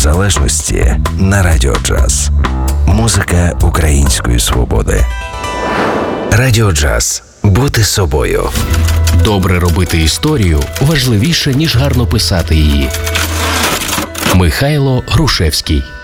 незалежності на Радіо Джаз. Музика української свободи. Радіо Джаз. Бути собою. Добре робити історію важливіше, ніж гарно писати її. Михайло Грушевський.